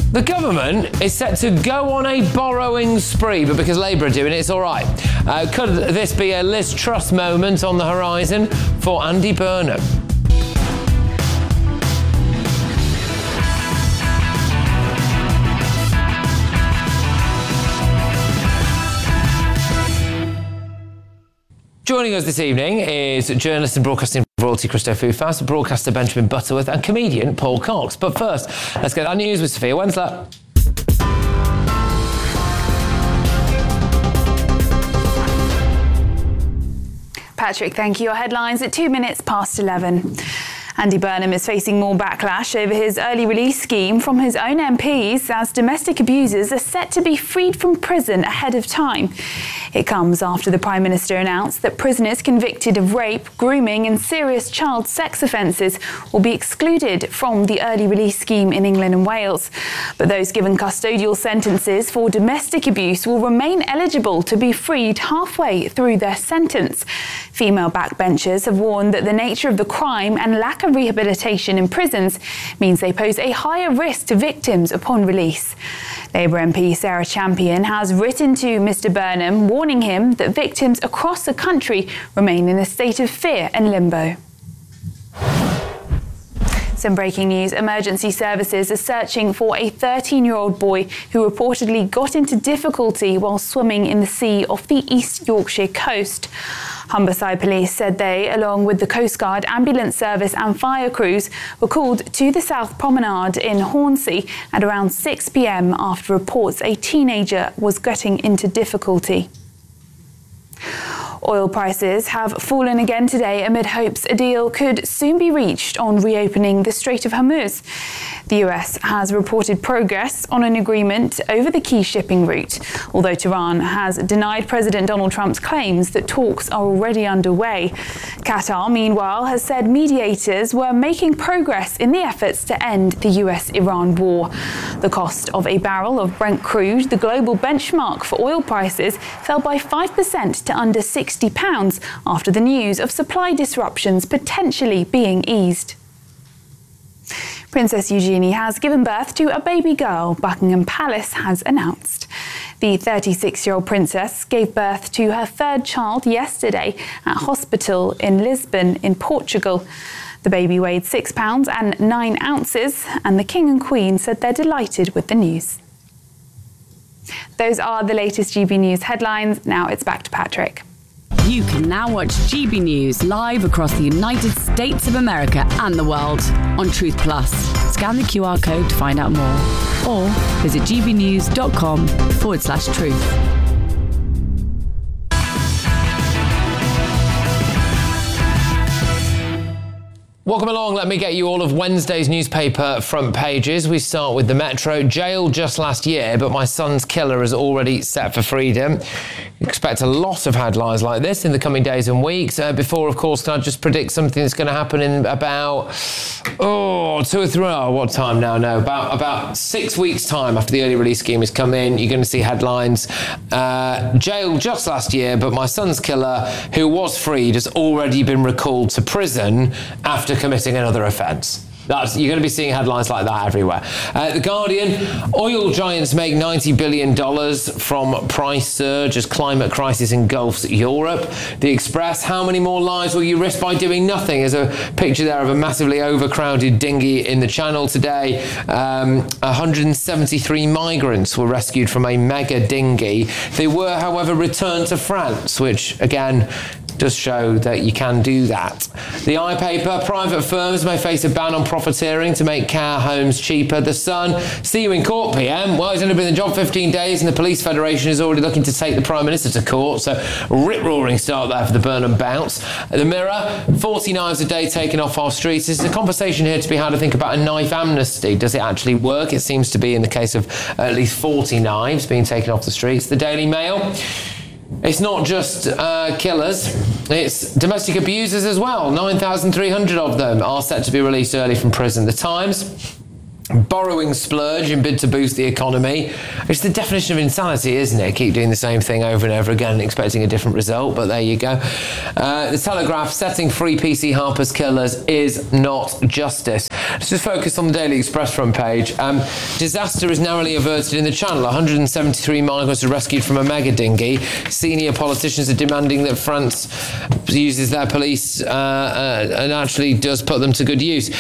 The government is set to go on a borrowing spree, but because Labour are doing it, it's all right. Could this be a Liz Truss moment on the horizon for Andy Burnham? Joining us this evening is journalist and broadcasting royalty Christo Fufas, broadcaster Benjamin Butterworth and comedian Paul Cox. But first, let's get our news with Sophia Wensler. Patrick, thank you. Your headlines at 11:02. Andy Burnham is facing more backlash over his early release scheme from his own MPs as domestic abusers are set to be freed from prison ahead of time. It comes after the Prime Minister announced that prisoners convicted of rape, grooming and serious child sex offences will be excluded from the early release scheme in England and Wales. But those given custodial sentences for domestic abuse will remain eligible to be freed halfway through their sentence. Female backbenchers have warned that the nature of the crime and lack of rehabilitation in prisons means they pose a higher risk to victims upon release. Labour MP Sarah Champion has written to Mr Burnham warning him that victims across the country remain in a state of fear and limbo. Some breaking news. Emergency services are searching for a 13-year-old boy who reportedly got into difficulty while swimming in the sea off the East Yorkshire coast. Humberside Police said they, along with the Coast Guard, ambulance service and fire crews, were called to the South Promenade in Hornsey at around 6 p.m. after reports a teenager was getting into difficulty. Oil prices have fallen again today amid hopes a deal could soon be reached on reopening the Strait of Hormuz. The US has reported progress on an agreement over the key shipping route, although Tehran has denied President Donald Trump's claims that talks are already underway. Qatar, meanwhile, has said mediators were making progress in the efforts to end the US-Iran war. The cost of a barrel of Brent crude, the global benchmark for oil prices, fell by 5% to under £60 after the news of supply disruptions potentially being eased. Princess Eugenie has given birth to a baby girl, Buckingham Palace has announced. The 36-year-old princess gave birth to her third child yesterday at hospital in Lisbon in Portugal. The baby weighed 6 pounds and 9 ounces, and the King and Queen said they're delighted with the news. Those are the latest GB News headlines. Now it's back to Patrick. You can now watch GB News live across the United States of America and the world on Truth Plus. Scan the QR code to find out more or visit gbnews.com/truth. Welcome along. Let me get you all of Wednesday's newspaper front pages. We start with the Metro. Jailed just last year, but my son's killer is already set for freedom. Expect a lot of headlines like this in the coming days and weeks. Before, of course, can I just predict something that's going to happen in about, 2 or 3, what time now? No, about 6 weeks' time after the early release scheme has come in. You're going to see headlines. Jailed just last year, but my son's killer, who was freed, has already been recalled to prison after committing another offence. You're going to be seeing headlines like that everywhere. The Guardian, oil giants make $90 billion from price surge as climate crisis engulfs Europe. The Express, how many more lives will you risk by doing nothing? There's a picture there of a massively overcrowded dinghy in the Channel today. 173 migrants were rescued from a mega dinghy. They were, however, returned to France, which, again, does show that you can do that. The iPaper, private firms may face a ban on profiteering to make care homes cheaper. The Sun, see you in court, PM. Well, he's only been in the job 15 days and the Police Federation is already looking to take the Prime Minister to court. So rip-roaring start there for the Burnham bounce. The Mirror, 40 knives a day taken off our streets. There's a conversation here to be had, I think, about a knife amnesty. Does it actually work? It seems to be in the case of at least 40 knives being taken off the streets. The Daily Mail, it's not just killers, it's domestic abusers as well. 9,300 of them are set to be released early from prison. The Times, Borrowing splurge in bid to boost the economy. It's the definition of insanity, isn't it? Keep doing the same thing over and over again and expecting a different result, but there you go. The Telegraph, setting free PC Harper's killers is not justice. Let's just focus on the Daily Express front page. Disaster is narrowly averted in the Channel. 173 migrants are rescued from a mega dinghy. Senior politicians are demanding that France uses their police and actually does put them to good use.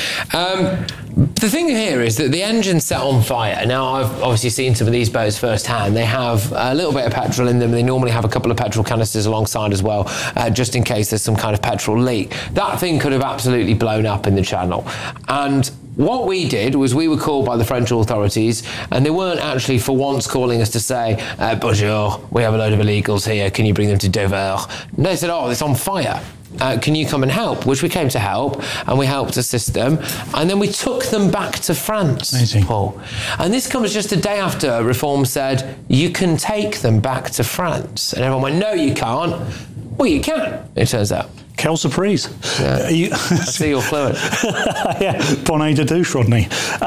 The thing here is that the engine set on fire. Now, I've obviously seen some of these boats firsthand. They have a little bit of petrol in them. They normally have a couple of petrol canisters alongside as well, just in case there's some kind of petrol leak. That thing could have absolutely blown up in the Channel. And what we did was we were called by the French authorities, and they weren't actually for once calling us to say, bonjour, we have a load of illegals here, can you bring them to Dover? They said, oh, it's on fire. Can you come and help? Which we came to help, and we helped assist them, and then we took them back to France. Amazing. Paul. And this comes just a day after Reform said, you can take them back to France. And everyone went, no, you can't. Well, you can, it turns out. Quelle surprise. Yeah. I see you're fluent. Yeah, bonnet de douche, Rodney.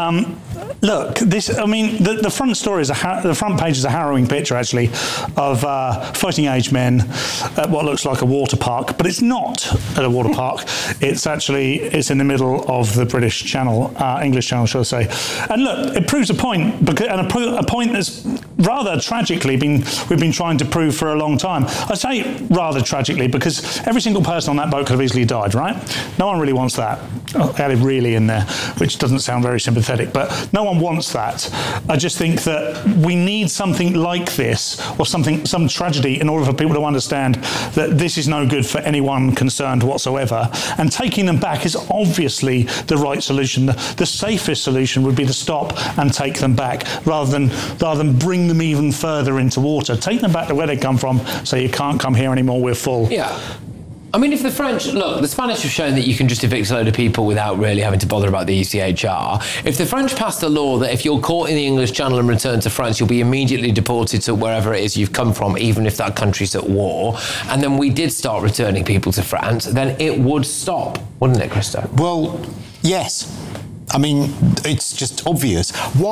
Look, the front story is the front page is a harrowing picture, actually, of fighting age men at what looks like a water park, but it's not at a water park. It's in the middle of the British Channel, English Channel, shall I say. And look, it proves a point, a point that's rather tragically we've been trying to prove for a long time. I say rather tragically because every single person on that boat could have easily died, right? No one really wants that. I added really in there, which doesn't sound very sympathetic, but no one wants that. I just think that we need something like this, or some tragedy, in order for people to understand that this is no good for anyone concerned whatsoever. And taking them back is obviously the right solution. The safest solution would be to stop and take them back, rather than bring them even further into water. Take them back to where they come from, so you can't come here anymore, we're full. Yeah. I mean, if the Spanish have shown that you can just evict a load of people without really having to bother about the ECHR. If the French passed a law that if you're caught in the English Channel and returned to France, you'll be immediately deported to wherever it is you've come from, even if that country's at war, and then we did start returning people to France, then it would stop, wouldn't it, Christo? Well, yes. I mean, it's just obvious.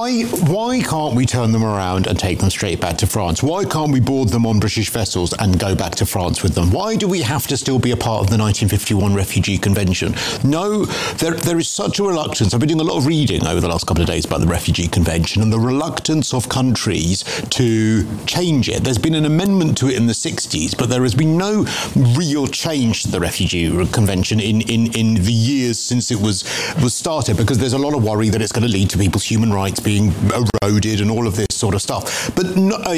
Why can't we turn them around and take them straight back to France? Why can't we board them on British vessels and go back to France with them? Why do we have to still be a part of the 1951 Refugee Convention? No, there is such a reluctance. I've been doing a lot of reading over the last couple of days about the Refugee Convention and the reluctance of countries to change it. There's been an amendment to it in the 60s, but there has been no real change to the Refugee Convention in the years since it was started, because there's a lot of worry that it's going to lead to people's human rights being eroded and all of this sort of stuff. But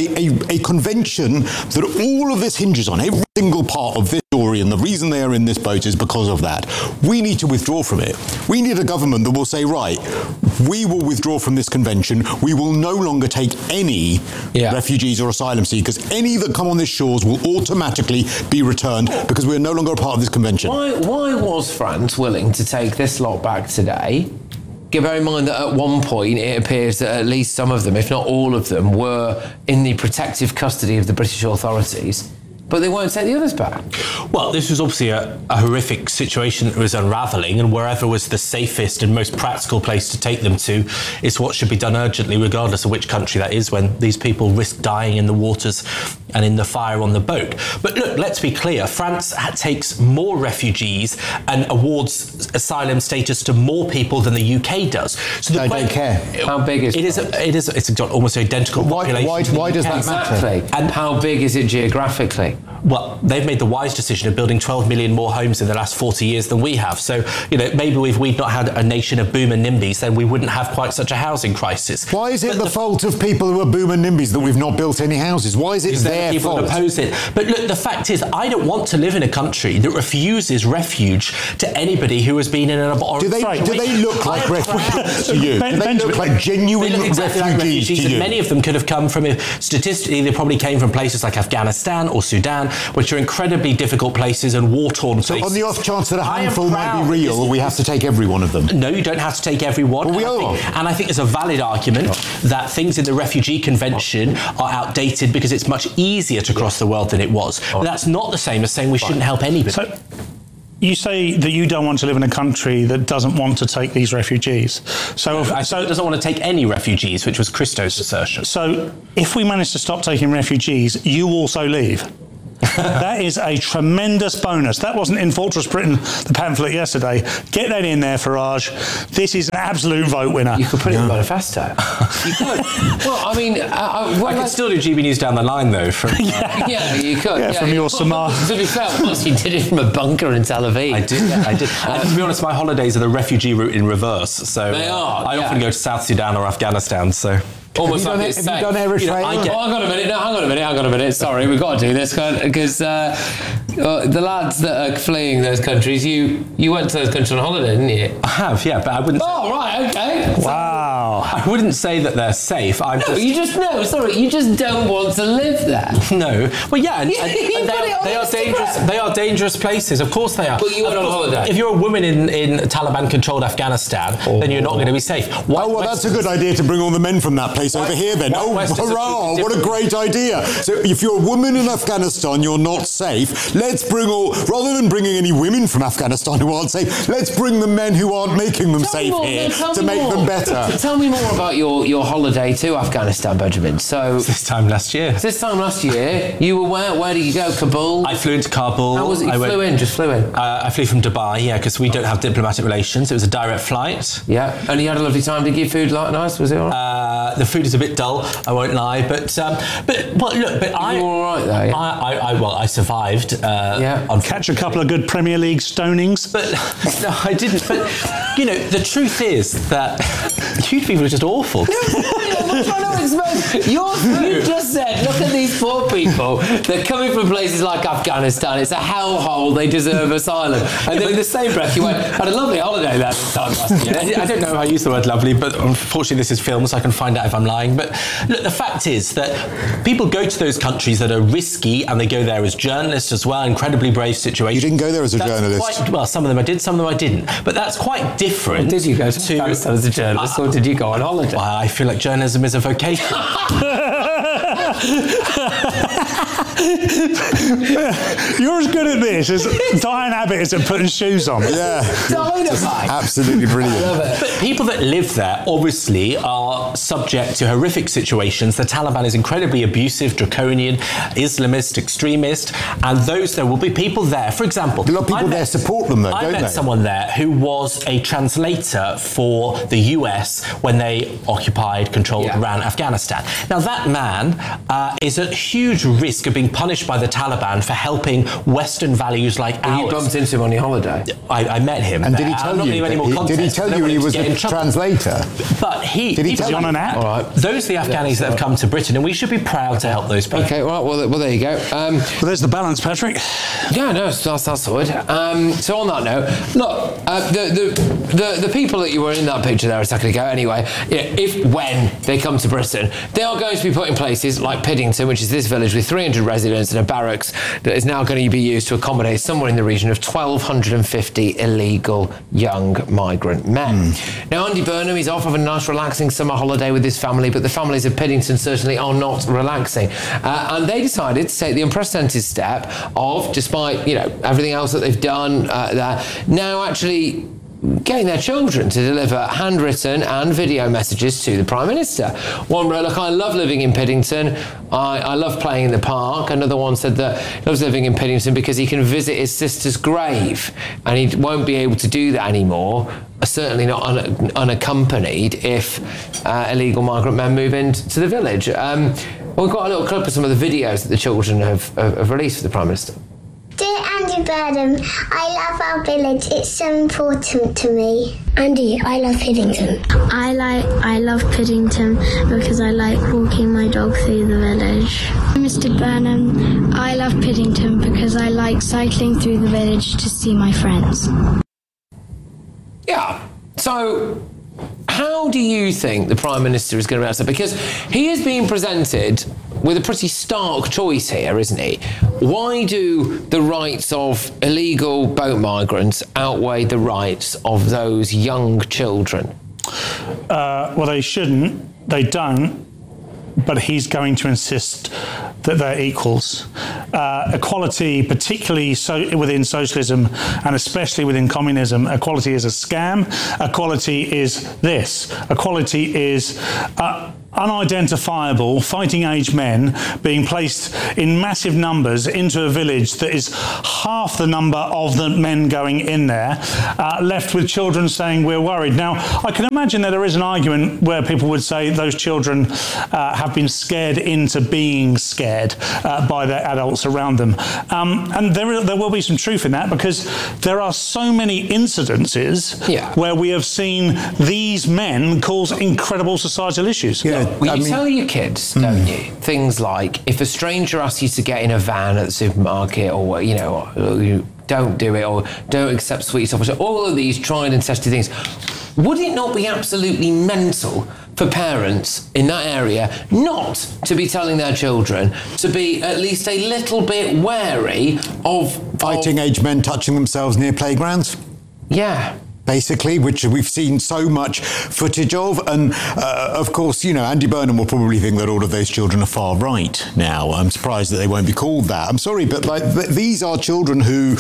a convention that all of this hinges on, every single part of this story, and the reason they are in this boat is because of that. We need to withdraw from it. We need a government that will say, right, we will withdraw from this convention. We will no longer take any refugees or asylum seekers. Any that come on this shores will automatically be returned because we're no longer a part of this convention. Why was France willing to take this lot back today? Bear in mind that at one point it appears that at least some of them, if not all of them, were in the protective custody of the British authorities. But they won't take the others back. Well, this was obviously a horrific situation that was unravelling, and wherever was the safest and most practical place to take them to is what should be done urgently, regardless of which country that is, when these people risk dying in the waters and in the fire on the boat. But look, let's be clear, France takes more refugees and awards asylum status to more people than the UK does. So I don't care. How big is it? It's got almost identical population. Why does that matter? Exactly. And how big is it geographically? Well, they've made the wise decision of building 12 million more homes in the last 40 years than we have. So, maybe if we'd not had a nation of boom and NIMBYs, then we wouldn't have quite such a housing crisis. Why is it the fault of people who are boom and NIMBYs that we've not built any houses? Why is it their fault? People oppose it. But look, the fact is, I don't want to live in a country that refuses refuge to anybody who has been in an Do they look like refugees to you? Do they look like genuine refugees to you? And many of them could have come from, statistically, they probably came from places like Afghanistan or Sudan, which are incredibly difficult places and war-torn places. So on the off chance that a handful might be real, we have to take every one of them? No, you don't have to take every one. Well, and I think there's a valid argument that things in the Refugee Convention are outdated because it's much easier to cross the world than it was. But that's not the same as saying we shouldn't help anybody. you say that you don't want to live in a country that doesn't want to take these refugees. So it doesn't want to take any refugees, which was Christo's assertion. So if we manage to stop taking refugees, you also leave. That is a tremendous bonus. That wasn't in Fortress Britain, the pamphlet yesterday. Get that in there, Farage. This is an absolute vote winner. You could put it in the manifesto. You could. Well, I mean... I could still do GB News down the line, though. From, yeah, you could. Yeah, from your Samar. To be fair, once you did it from a bunker in Tel Aviv. I did. And to be honest, my holidays are the refugee route in reverse. So they are. I often go to South Sudan or Afghanistan, so... Almost like have you done Eritrea? hang on a minute. Sorry, we've got to do this because the lads that are fleeing those countries, you went to those countries on holiday, didn't you? I have, yeah, but I wouldn't. Oh, right, okay. Wow. I wouldn't say that they're safe. You just don't want to live there. No. Well, yeah, and they are dangerous. They are dangerous places. Of course they are. But you went on holiday. If you're a woman in Taliban-controlled Afghanistan, then you're not going to be safe. That's a good idea to bring all the men from that place over here then. Hurrah, what a great idea. So if you're a woman in Afghanistan, you're not safe. Let's bring rather than bringing any women from Afghanistan who aren't safe, let's bring the men who aren't making them safe here to make them better. Tell me more about your holiday to Afghanistan, Benjamin. So this time last year, you were where? Where did you go? Kabul? I flew into Kabul. How was it? Just flew in? I flew from Dubai, yeah, because we don't have diplomatic relations. It was a direct flight. Yeah, and you had a lovely time. Did your food nice? Was it all right? The food is a bit dull, I won't lie, but you were all right though. Yeah? I survived. Catch a couple of good Premier League stonings. But no, I didn't. But the truth is that you people are just awful. You just said, look at these poor people. They're coming from places like Afghanistan. It's a hellhole. They deserve asylum. And then in the same breath, you went, had a lovely holiday there this time last year. I don't know if I use the word lovely, but unfortunately this is film, so I can find out if I'm lying. But look, the fact is that people go to those countries that are risky, and they go there as journalists as well, incredibly brave situations. You didn't go there as a journalist? Well, some of them I did, some of them I didn't. But that's quite different. Did you go to Afghanistan as a journalist, or did you go on holiday? Well, I feel like journalism is a vocation. You're as good at this as Diane Abbott is at putting shoes on. Yeah. Dynamite. Absolutely brilliant. I love it. But people that live there obviously are subject to horrific situations. The Taliban is incredibly abusive, draconian, Islamist, extremist, and there will be people there. For example, a lot of people there support them, though, don't they? I met someone there who was a translator for the US when they occupied, controlled, ran Afghanistan. Now, that man is at huge risk of being punished by the Taliban for helping Western values like ours. You bumped into him on your holiday? I met him. And there. did he tell you? Did he tell you he was a translator? But did he tell you on an app? All right. Those are the Afghanis that have come to Britain, and we should be proud to help those people. Okay, well, there you go. Well, there's the balance, Patrick. Yeah, no, that's good. So on that note, look, the people that you were in that picture there a second ago, anyway, when they come to Britain, they are going to be put in places like Piddington, which is this village with 300 residents and a barracks that is now going to be used to accommodate somewhere in the region of 1,250 illegal young migrant men. Now, Andy Burnham is off having a nice relaxing summer holiday with his family, but the families of Piddington certainly are not relaxing. And they decided to take the unprecedented step of, despite everything else that they've done, now actually getting their children to deliver handwritten and video messages to the Prime Minister. One wrote, look, I love living in Piddington. I love playing in the park. Another one said that he loves living in Piddington because he can visit his sister's grave, and he won't be able to do that anymore, certainly not unaccompanied, if illegal migrant men move into the village. We've got a little clip of some of the videos that the children have released for the Prime Minister. Dear Andy Burnham, I love our village. It's so important to me. Andy, I love Piddington. I love Piddington because I like walking my dog through the village. Mr. Burnham, I love Piddington because I like cycling through the village to see my friends. Yeah. So, how do you think the Prime Minister is going to react to that? Because he is being presented with a pretty stark choice here, isn't he? Why do the rights of illegal boat migrants outweigh the rights of those young children? Well, they shouldn't. They don't. but he's going to insist that they're equals. Equality, particularly within socialism and especially within communism, equality is a scam. Equality is this. Equality is unidentifiable fighting-age men being placed in massive numbers into a village that is half the number of the men going in there, left with children saying, we're worried. Now, I can imagine that there is an argument where people would say those children have been scared into being scared by their adults around them. And there will be some truth in that, because there are so many incidences where we have seen these men cause incredible societal issues. Yeah. Well, you tell your kids, don't you? Things like, if a stranger asks you to get in a van at the supermarket, or, you know, don't do it, or don't accept sweets, all of these tried and tested things. Would it not be absolutely mental for parents in that area not to be telling their children to be at least a little bit wary of fighting-age men touching themselves near playgrounds? Yeah. Basically, which we've seen so much footage of. And of course, you know, Andy Burnham will probably think that all of those children are far right now. I'm surprised that they won't be called that. I'm sorry, but these are children who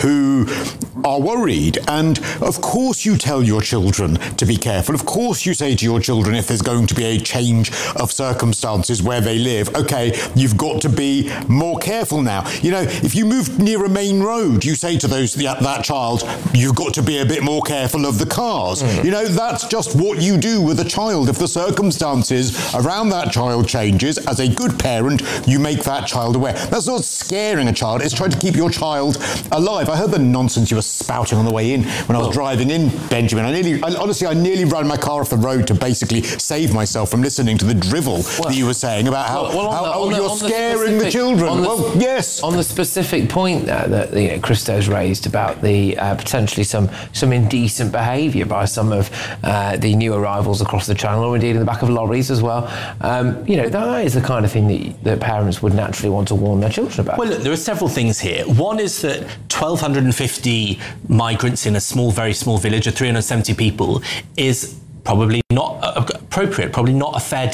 are worried. And of course you tell your children to be careful. Of course you say to your children, if there's going to be a change of circumstances where they live, okay, you've got to be more careful now. You know, if you move near a main road, you say to that child, you've got to be a bit more careful of the cars. You know, that's just what you do with a child. If the circumstances around that child changes, as a good parent, you make that child aware. That's not scaring a child, it's trying to keep your child alive. I heard the nonsense you were spouting on the way in when I was driving in, Benjamin. I nearly ran my car off the road to basically save myself from listening to the drivel that you were saying about how you're scaring the children. Yes. On the specific point there that Christo's raised about the potentially some indecent behaviour by some of the new arrivals across the channel, or indeed in the back of lorries as well. That is the kind of thing that parents would naturally want to warn their children about. Well, look, there are several things here. One is that 1,250 migrants in a very small village of 370 people is probably not appropriate, probably not a fair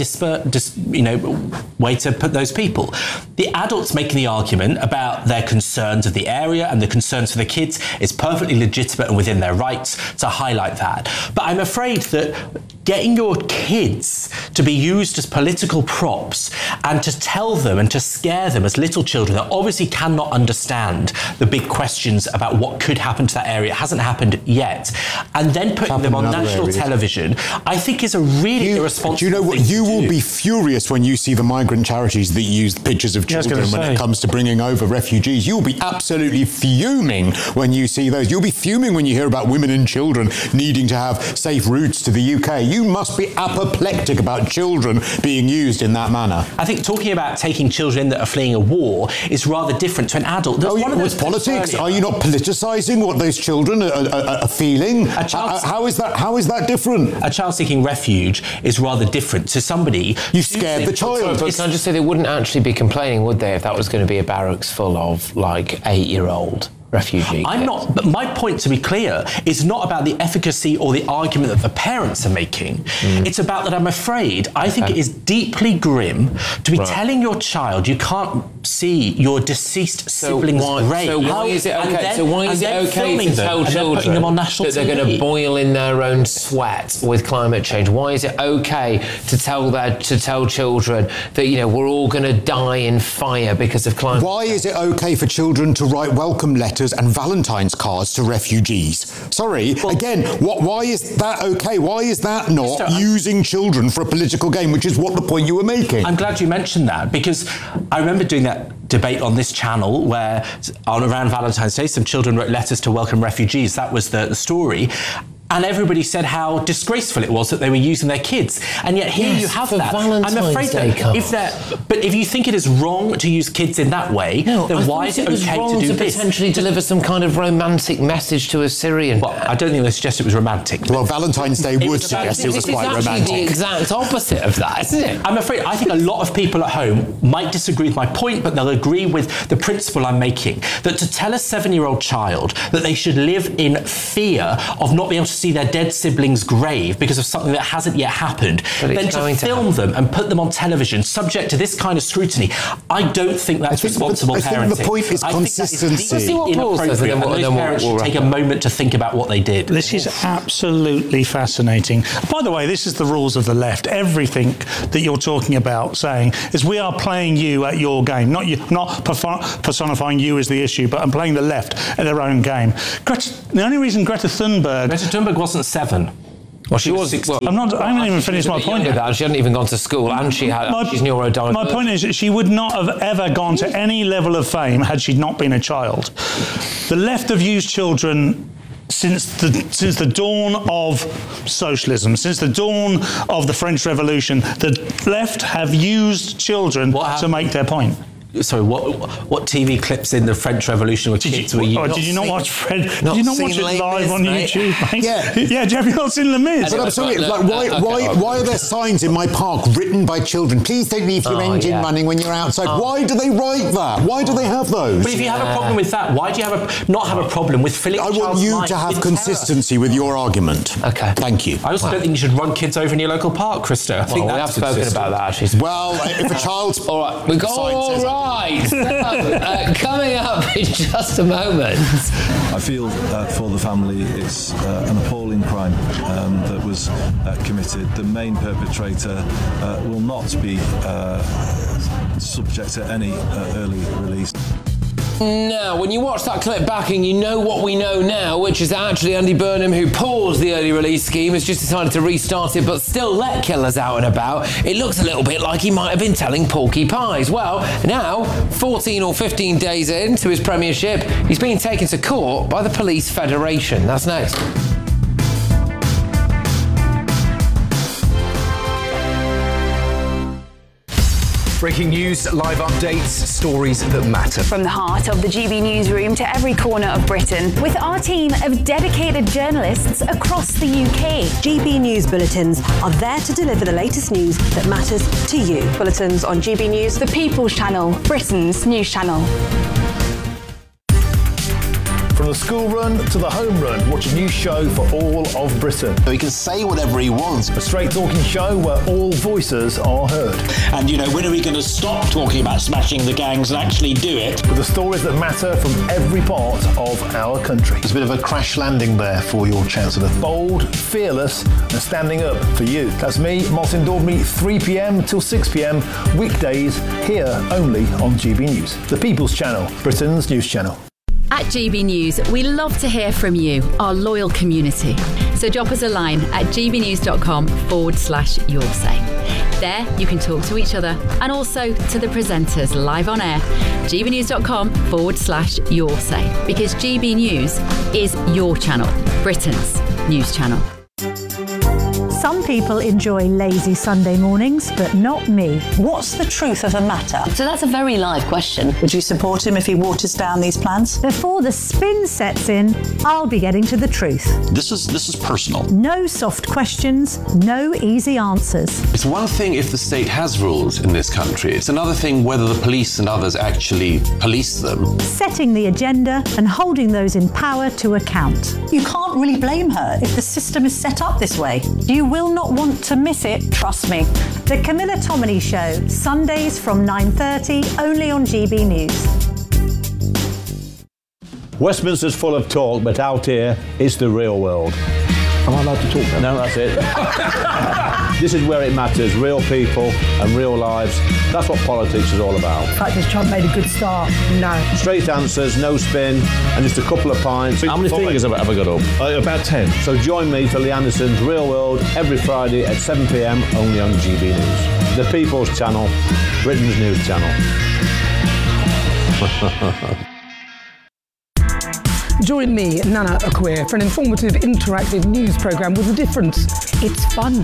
way to put those people. The adults making the argument about their concerns of the area and the concerns for the kids is perfectly legitimate and within their rights to highlight that. But I'm afraid that getting your kids to be used as political props and to tell them and to scare them as little children that obviously cannot understand the big questions about what could happen to that area, it hasn't happened yet, and then putting them on national television, I think is a really irresponsible Do you know what? thing You to will do. be furious when you see the migrant charities that use pictures of children when it comes to bringing over refugees. You'll be absolutely fuming when you see those. You'll be fuming when you hear about women and children needing to have safe routes to the UK. You must be apoplectic about children being used in that manner. I think talking about taking children in that are fleeing a war is rather different to an adult. With politics? Are you not politicising what those children are feeling? How is that different? A child seeking refuge is rather different to somebody. You scared the child. But can I just say, they wouldn't actually be complaining, would they, if that was going to be a barracks full of, 8-year-old refugee I'm not, but my point, to be clear, is not about the efficacy or the argument that the parents are making. It's about that I think it is deeply grim to be telling your child you can't see your deceased siblings' grave. So why is it okay to tell children that they're going to boil in their own sweat with climate change? Why is it okay to tell children that we're all going to die in fire because of climate change? Why is it okay for children to write welcome letters and Valentine's cards to refugees? Sorry, why is that okay? Why is that not using children for a political game, which is what the point you were making? I'm glad you mentioned that, because I remember doing that debate on this channel where around Valentine's Day some children wrote letters to welcome refugees. That was the story. And everybody said how disgraceful it was that they were using their kids. And yet here you have that. Valentine's I'm afraid that if you think it is wrong to use kids in that way, then why is it okay to do this? Potentially deliver some kind of romantic message to a Syrian. Well, I don't think they suggest it was romantic. Well, Valentine's Day would suggest it was quite romantic. It's the exact opposite of that, isn't it? I think a lot of people at home might disagree with my point, but they'll agree with the principle I'm making, that to tell a 7-year-old child that they should live in fear of not being able to see their dead sibling's grave because of something that hasn't yet happened, than to film them and put them on television, subject to this kind of scrutiny. I don't think that's responsible parenting. I think the point is consistency. I think inappropriate, and those parents should take a moment to think about what they did. This is absolutely fascinating. By the way, this is the rules of the left. Everything that you're talking about saying is we are playing you at your game, not you, not personifying you as the issue, but I'm playing the left at their own game. The only reason Greta Thunberg wasn't 7. Well, she was 16. I haven't even finished my point yet. She hadn't even gone to school, and she's neurodivergent. My point is, she would not have ever gone to any level of fame had she not been a child. The left have used children since the dawn of socialism, since the dawn of the French Revolution. The left have used children to make their point. Sorry, what TV clips in the French Revolution were kids? Did you not watch it live on YouTube, mate? Yeah. Have you not seen Les Mis? But I'm sorry, why are there signs in my park written by children? Please don't leave your engine running when you're outside. Why do they write that? Why do they have those? But if you have a problem with that, why do you not have a problem with filling? I want you to have consistency with your argument. Okay, thank you. I also don't think you should run kids over in your local park, Krista. I think we have spoken about that actually. Well, if a child's all right, we got all right. So, coming up in just a moment. I feel for the family it's an appalling crime that was committed. The main perpetrator will not be subject to any early release. Now, when you watch that clip back and you know what we know now, which is actually Andy Burnham, who paused the early release scheme, has just decided to restart it but still let killers out and about, it looks a little bit like he might have been telling porky pies. Well, now, 14 or 15 days into his premiership, he's being taken to court by the Police Federation. That's next. Breaking news, live updates, stories that matter. From the heart of the GB newsroom to every corner of Britain, with our team of dedicated journalists across the UK. GB News Bulletins are there to deliver the latest news that matters to you. Bulletins on GB News, the People's Channel, Britain's news channel. From the school run to the home run, watch a new show for all of Britain. He can say whatever he wants. A straight talking show where all voices are heard. And, when are we going to stop talking about smashing the gangs and actually do it? With the stories that matter from every part of our country. There's a bit of a crash landing there for your Chancellor. Bold, fearless and standing up for you. That's me, Martin Daubney, 3 p.m. till 6 p.m. weekdays, here only on GB News. The People's Channel, Britain's news channel. At GB News, we love to hear from you, our loyal community. So drop us a line at gbnews.com/yoursay. There you can talk to each other and also to the presenters live on air. gbnews.com/yoursay, because GB News is your channel, Britain's news channel. Some people enjoy lazy Sunday mornings, but not me. What's the truth of the matter? So that's a very live question. Would you support him if he waters down these plans? Before the spin sets in, I'll be getting to the truth. This is personal. No soft questions, no easy answers. It's one thing if the state has rules in this country. It's another thing whether the police and others actually police them. Setting the agenda and holding those in power to account. You can't really blame her if the system is set up this way. You will not want to miss it, trust me. The Camilla Tominey Show, Sundays from 9:30, only on GB News. Westminster's full of talk, but out here, it's the real world. Am I allowed to talk now? No, that's it. This is where it matters, real people and real lives. That's what politics is all about. The fact is Trump made a good start, no. Straight answers, no spin, and just a couple of pints. How many fingers have I got up? About 10. So join me for Lee Anderson's Real World every Friday at 7 p.m, only on GB News. The People's Channel, Britain's news channel. Join me, Nana Akua, for an informative, interactive news programme with a difference. It's fun.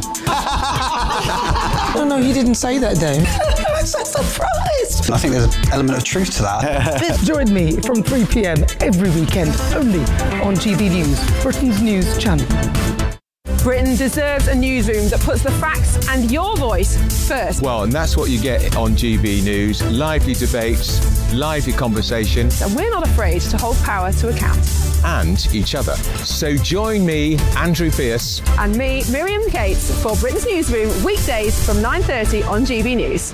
No, you didn't say that, Dave. I'm so surprised. I think there's an element of truth to that. Join me from 3 p.m. every weekend, only on GB News, Britain's news channel. Britain deserves a newsroom that puts the facts and your voice first. Well, and that's what you get on GB News. Lively debates, lively conversation. And we're not afraid to hold power to account. And each other. So join me, Andrew Pierce. And me, Miriam Cates, for Britain's Newsroom, weekdays from 9:30 on GB News.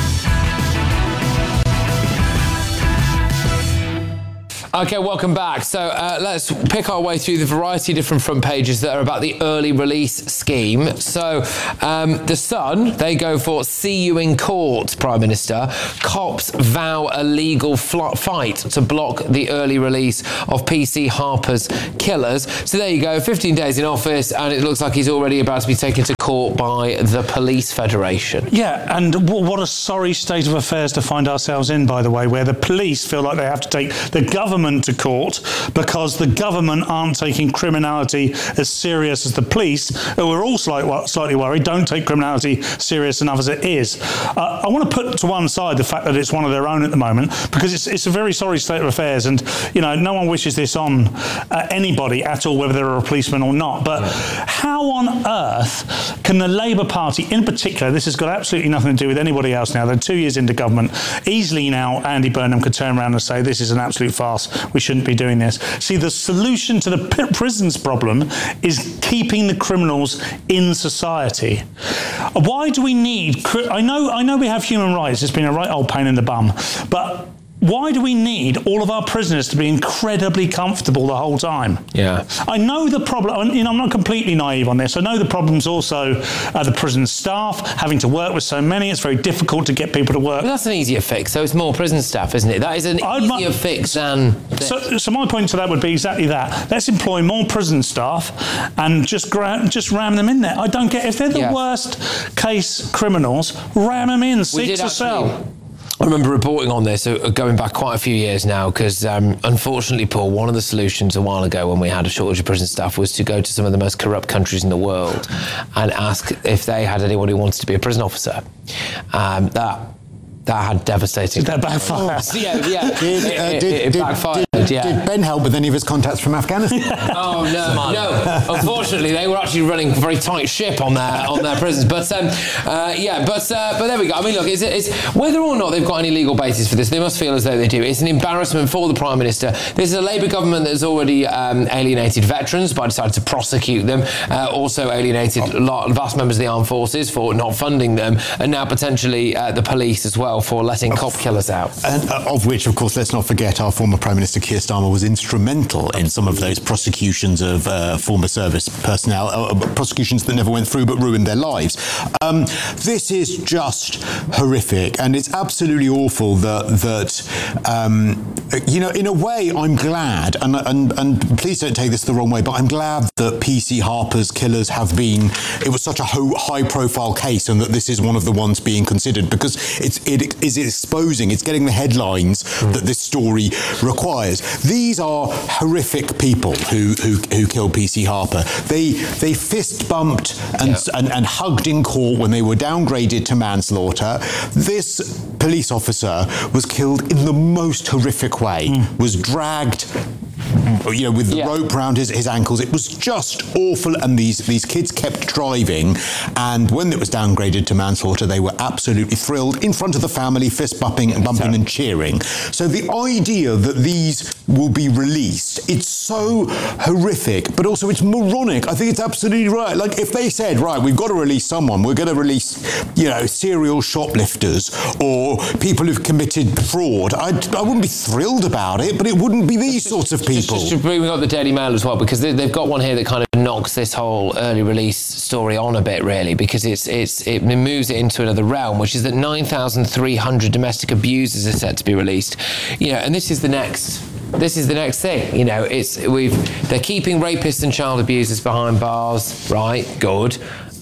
Okay, welcome back. So let's pick our way through the variety of different front pages that are about the early release scheme. So The Sun, they go for "See you in court, Prime Minister. Cops vow a legal fight to block the early release of PC Harper's killers." So there you go, 15 days in office, and it looks like he's already about to be taken to court by the Police Federation. Yeah, and what a sorry state of affairs to find ourselves in, by the way, where the police feel like they have to take the government to court because the government aren't taking criminality as serious as the police, who are all slightly worried, don't take criminality serious enough as it is. I want to put to one side the fact that it's one of their own at the moment, because it's a very sorry state of affairs, and no one wishes this on anybody at all, whether they're a policeman or not. But how on earth can the Labour Party, in particular, this has got absolutely nothing to do with anybody else now, they're 2 years into government, easily now Andy Burnham could turn around and say this is an absolute farce, we shouldn't be doing this. See, the solution to the prisons problem is keeping the criminals in society. Why do we need... I know we have human rights, it's been a right old pain in the bum, but why do we need all of our prisoners to be incredibly comfortable the whole time? Yeah. I know the problem, I'm not completely naive on this. I know the problem's also the prison staff having to work with so many. It's very difficult to get people to work. Well, that's an easier fix. So it's more prison staff, isn't it? That is an easier fix than... So my point to that would be exactly that. Let's employ more prison staff and just ram them in there. I don't get... If they're the worst case criminals, ram them in, seek to sell. I remember reporting on this going back quite a few years now, because unfortunately, Paul, one of the solutions a while ago when we had a shortage of prison staff was to go to some of the most corrupt countries in the world and ask if they had anyone who wanted to be a prison officer. That had devastating... Did that backfire? It backfired, Did Ben help with any of his contacts from Afghanistan? Oh, no. Unfortunately, they were actually running a very tight ship on their prisons. But there we go. I mean, look, it's whether or not they've got any legal basis for this, they must feel as though they do. It's an embarrassment for the Prime Minister. This is a Labour government that has already alienated veterans by deciding to prosecute them, also alienated vast members of the armed forces for not funding them, and now potentially the police as well for letting cop killers out. And of which, of course, let's not forget our former Prime Minister Keir Starmer was instrumental in some of those prosecutions of former service personnel, prosecutions that never went through but ruined their lives. This is just horrific, and it's absolutely awful that in a way, I'm glad, and please don't take this the wrong way, but I'm glad that PC Harper's killers have been, it was such a high-profile case, and that this is one of the ones being considered, because it is exposing, it's getting the headlines that this story requires. These are horrific people who killed PC Harper. They fist bumped and hugged in court when they were downgraded to manslaughter. This police officer was killed in the most horrific way, was dragged with the rope around his ankles. It was just awful, and these kids kept driving, and when it was downgraded to manslaughter, they were absolutely thrilled in front of the family, fist bumping and cheering. So the idea that these will be released, it's so horrific, but also it's moronic. I think it's absolutely right. Like, if they said, right, we've got to release someone, we're going to release, serial shoplifters or people who've committed fraud, I wouldn't be thrilled about it, but it wouldn't be these sorts of people. Just to bring up the Daily Mail as well, because they've got one here that kind of knocks this whole early release story on a bit, really, because it moves it into another realm, which is that 9,300 domestic abusers are set to be released. And this is the next thing. They're keeping rapists and child abusers behind bars, right? Good.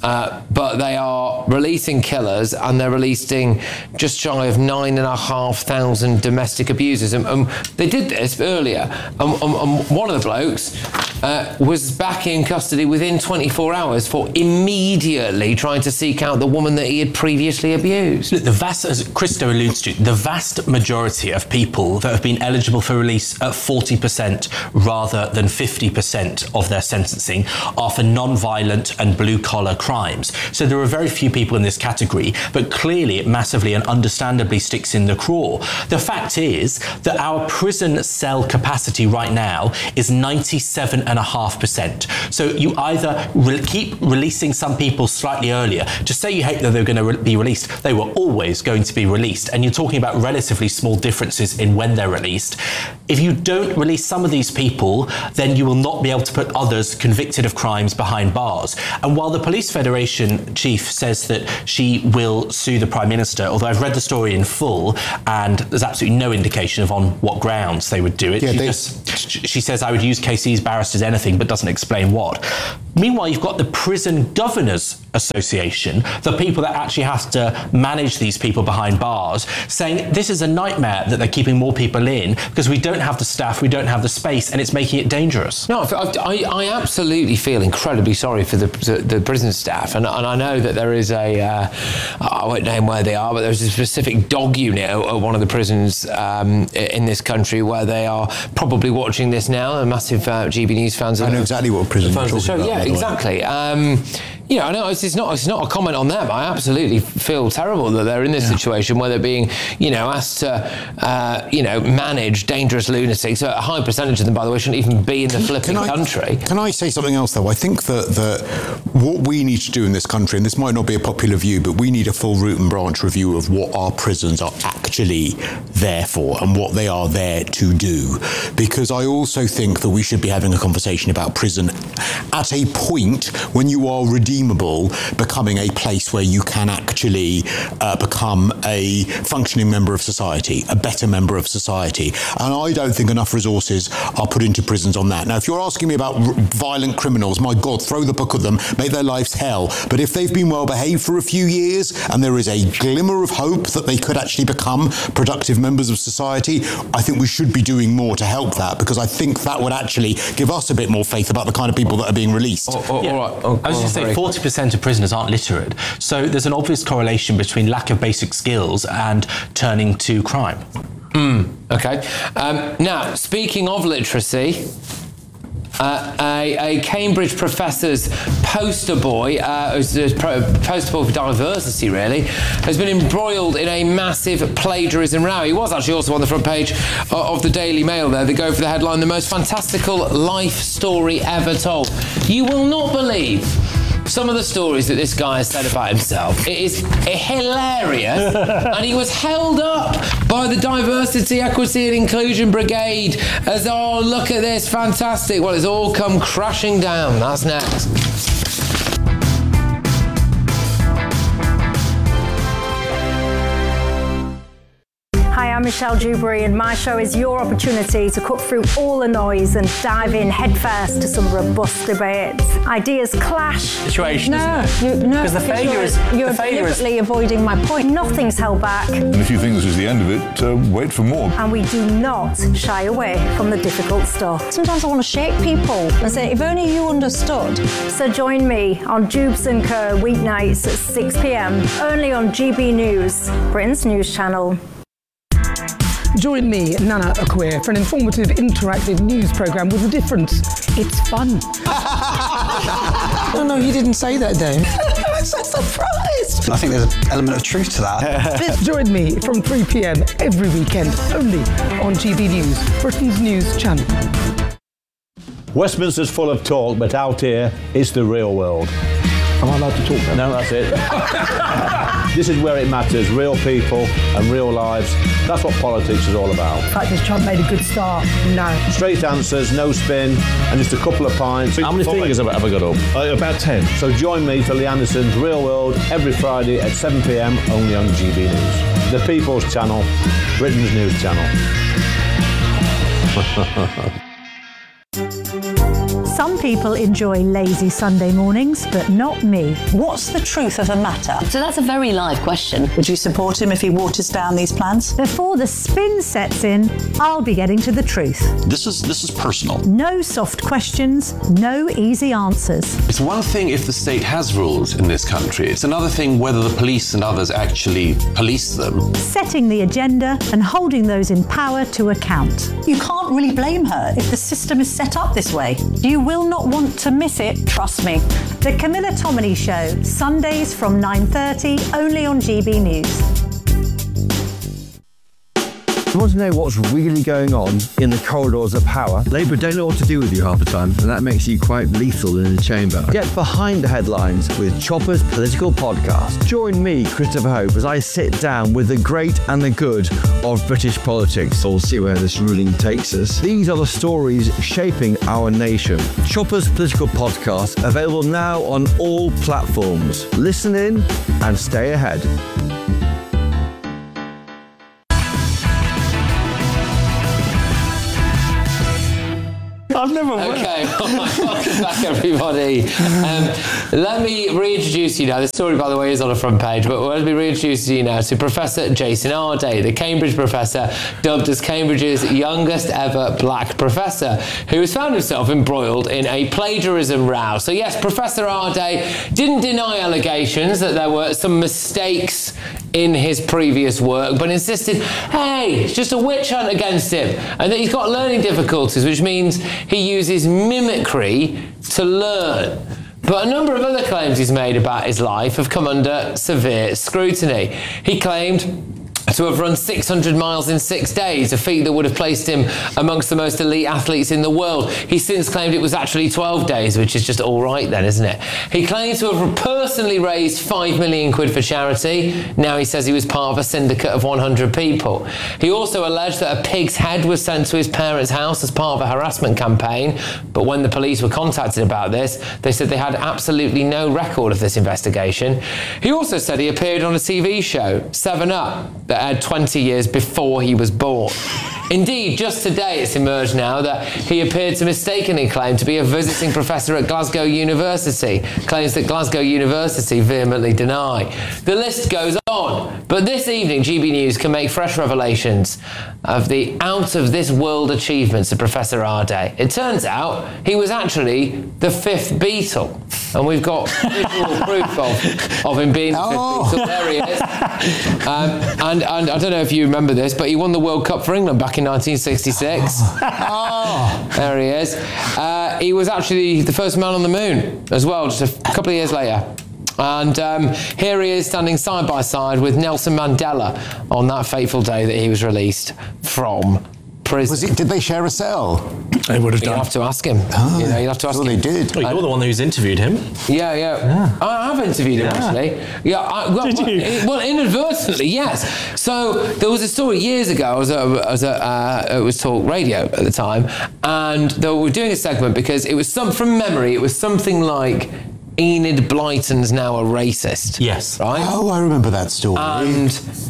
but they are releasing killers, and they're releasing just shy of 9,500 domestic abusers. And they did this earlier, and one of the blokes was back in custody within 24 hours for immediately trying to seek out the woman that he had previously abused. Look, as Christo alludes to, the vast majority of people that have been eligible for release at 40% rather than 50% of their sentencing are for non-violent and blue-collar crimes. So there are very few people in this category, but clearly it massively and understandably sticks in the craw. The fact is that our prison cell capacity right now is 97.5%. So you either keep releasing some people slightly earlier. Just say you hate that they're going to be released. They were always going to be released. And you're talking about relatively small differences in when they're released. If you don't release some of these people, then you will not be able to put others convicted of crimes behind bars. And while the Police Federation chief says that she will sue the Prime Minister, although I've read the story in full and there's absolutely no indication of on what grounds they would do it. She says, I would use KC's barristers anything, but doesn't explain what. Meanwhile, you've got the Prison Governors Association, the people that actually have to manage these people behind bars, saying this is a nightmare that they're keeping more people in because we don't have the staff, we don't have the space, and it's making it dangerous. No, I absolutely feel incredibly sorry for the prison staff, and I know that there is I won't name where they are, but there's a specific dog unit at one of the prisons in this country where they are probably watching this now. A massive GB News fans. I know exactly what prison you're talking about. Yeah, exactly. I know it's not a comment on them. I absolutely feel terrible that they're in this situation where they're being, asked to, manage dangerous lunatics. So a high percentage of them, by the way, shouldn't even be in the flipping country. Can I say something else, though? I think that what we need to do in this country, and this might not be a popular view, but we need a full root and branch review of what our prisons are actually there for and what they are there to do. Because I also think that we should be having a conversation about prison at a point when you are redeemable, becoming a place where you can actually become a functioning member of society, a better member of society. And I don't think enough resources are put into prisons on that. Now, if you're asking me about violent criminals, my God, throw the book at them, make their lives hell. But if they've been well behaved for a few years and there is a glimmer of hope that they could actually become productive members of society, I think we should be doing more to help that, because I think that would actually give us a bit more faith about the kind of people that are being released. I was going to say 40% of prisoners aren't literate. So there's an obvious correlation between lack of basic skills and turning to crime. Okay. Now, speaking of literacy, a Cambridge professor's poster boy, who's a poster boy for diversity, really, has been embroiled in a massive plagiarism row. He was actually also on the front page of the Daily Mail there. They go for the headline, "The most fantastical life story ever told." You will not believe some of the stories that this guy has said about himself. It is hilarious. And he was held up by the Diversity, Equity and Inclusion Brigade as, oh, look at this, fantastic. Well, it's all come crashing down. That's next. Hi, I'm Michelle Dewberry, and my show is your opportunity to cut through all the noise and dive in headfirst to some robust debates. Ideas clash. Situation, Because the failure is... You're deliberately avoiding my point. Nothing's held back. And if you think this is the end of it, wait for more. And we do not shy away from the difficult stuff. Sometimes I want to shake people and say, if only you understood. So join me on Jubes & Co. weeknights at 6 p.m, only on GB News, Britain's news channel. Join me, Nana Akua, for an informative, interactive news programme with a difference. It's fun. No, you didn't say that, though. I'm so surprised. I think there's an element of truth to that. Join me from 3 p.m. every weekend, only on GB News, Britain's news channel. Westminster's full of talk, but out here, it's the real world. Am I allowed to talk now? No, that's it. This is where it matters, real people and real lives. That's what politics is all about. In fact, has Trump made a good start? No. Straight answers, no spin, and just a couple of pints. How many fingers have I got up? About 10. So join me for Lee Anderson's Real World every Friday at 7 p.m, only on GB News. The People's Channel, Britain's news channel. Some people enjoy lazy Sunday mornings, but not me. What's the truth of the matter? So that's a very live question. Would you support him if he waters down these plans? Before the spin sets in, I'll be getting to the truth. This is personal. No soft questions, no easy answers. It's one thing if the state has rules in this country. It's another thing whether the police and others actually police them. Setting the agenda and holding those in power to account. You can't really blame her if the system is set up this way. You will not want to miss it, trust me. The Camilla Tominey Show, Sundays from 9:30, only on GB News. You want to know what's really going on in the corridors of power? Labour don't know what to do with you half the time, and that makes you quite lethal in the chamber. Get behind the headlines with Chopper's Political Podcast. Join me, Christopher Hope, as I sit down with the great and the good of British politics. We'll see where this ruling takes us. These are the stories shaping our nation. Chopper's Political Podcast, available now on all platforms. Listen in and stay ahead. I've never Okay, welcome back, everybody. Let me reintroduce you now. This story, by the way, is on the front page, but let me reintroduce you now to Professor Jason Arday, the Cambridge professor, dubbed as Cambridge's youngest ever black professor, who has found himself embroiled in a plagiarism row. So yes, Professor Arday didn't deny allegations that there were some mistakes in his previous work, but insisted, hey, it's just a witch hunt against him, and that he's got learning difficulties, which means he uses mimicry to learn. But a number of other claims he's made about his life have come under severe scrutiny. He claimed to have run 600 miles in 6 days, a feat that would have placed him amongst the most elite athletes in the world. He's since claimed it was actually 12 days, which is just all right then, isn't it? He claims to have personally raised 5 million quid for charity. Now he says he was part of a syndicate of 100 people. He also alleged that a pig's head was sent to his parents' house as part of a harassment campaign, but when the police were contacted about this, they said they had absolutely no record of this investigation. He also said he appeared on a TV show, 7 Up, that aired 20 years before he was born. Indeed, just today it's emerged now that he appeared to mistakenly claim to be a visiting professor at Glasgow University, claims that Glasgow University vehemently deny. The list goes on, but this evening GB News can make fresh revelations of the out-of-this-world achievements of Professor Arday. It turns out he was actually the 5th Beatle, and we've got visual proof of him being the 5th Beatle. There he is. And I don't know if you remember this, but he won the World Cup for England back in 1966. There he is. He was actually the first man on the moon as well, just a couple of years later. And here he is standing side by side with Nelson Mandela on that fateful day that he was released from prison. Did they share a cell? They would have done. You'll have to ask him. You know, you'll have to ask him. They did. Well, you're the one who's interviewed him. Yeah. I have interviewed him, actually. Yeah. Did you? Well, inadvertently, yes. So there was a story years ago. I was at it was Talk Radio at the time, and they were doing a segment because it was from memory. It was something like Enid Blyton's now a racist. Yes. Right? Oh, I remember that story. And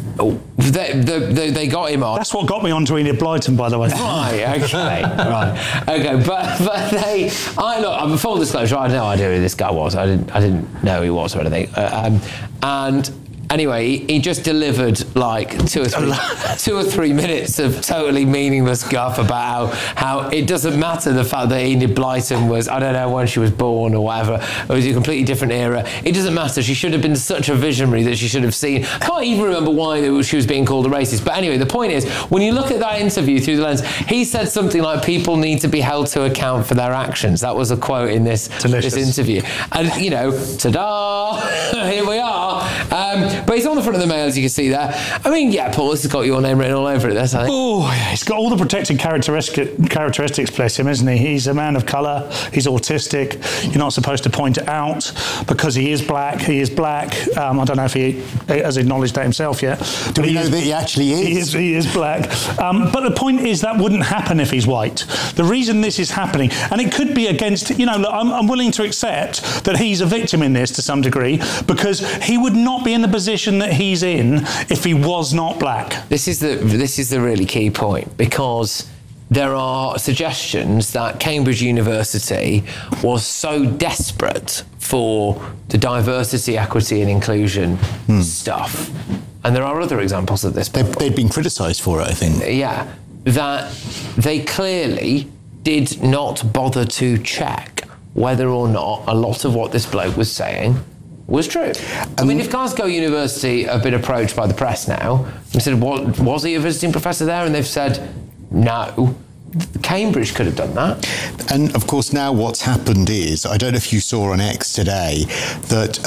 they got him on. That's what got me onto Enid Blyton, by the way. Right, okay. Right. Okay, but full disclosure, I had no idea who this guy was. I didn't know who he was or anything. And anyway, he just delivered like 2 or 3 minutes of totally meaningless guff about how it doesn't matter the fact that Enid Blyton was, I don't know when she was born or whatever, it was a completely different era. It doesn't matter. She should have been such a visionary that she should have seen. I can't even remember why she was being called a racist. But anyway, the point is, when you look at that interview through the lens, he said something like, people need to be held to account for their actions. That was a quote in this interview. And, you know, ta-da, here we are. But he's on the front of the Mail, as you can see there. I mean, yeah, Paul, this has got your name written all over it, this, I think. Oh, yeah, he's got all the protected characteristics, bless him, isn't he? He's a man of colour, he's autistic, you're not supposed to point it out because he is black. I don't know if he has acknowledged that himself yet. Do we know that he actually is? He is black. But the point is that wouldn't happen if he's white. The reason this is happening, and it could be against, you know, look, I'm willing to accept that he's a victim in this to some degree, because he would not be in the position that he's in if he was not black. This is the really key point, because there are suggestions that Cambridge University was so desperate for the diversity, equity and inclusion stuff, and there are other examples of this. They've been criticised for it, I think. Yeah, that they clearly did not bother to check whether or not a lot of what this bloke was saying was true. I mean, if Glasgow University have been approached by the press now and said, was he a visiting professor there? And they've said, no. Cambridge could have done that. And of course, now what's happened is, I don't know if you saw on X today, that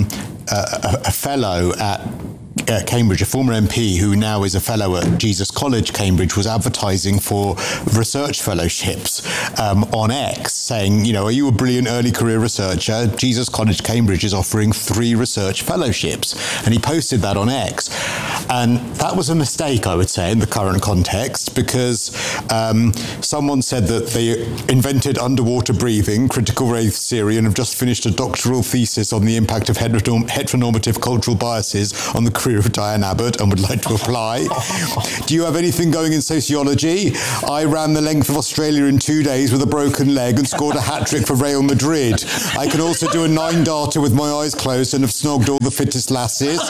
a fellow at Cambridge, a former MP who now is a fellow at Jesus College, Cambridge, was advertising for research fellowships on X, saying, you know, are you a brilliant early career researcher? Jesus College, Cambridge is offering 3 research fellowships. And he posted that on X. And that was a mistake, I would say, in the current context, because someone said that they invented underwater breathing, critical race theory, and have just finished a doctoral thesis on the impact of heteronormative cultural biases on the career of Diane Abbott and would like to apply. Do you have anything going in sociology? I ran the length of Australia in 2 days with a broken leg and scored a hat-trick for Real Madrid. I can also do a 9-darter with my eyes closed and have snogged all the fittest lasses.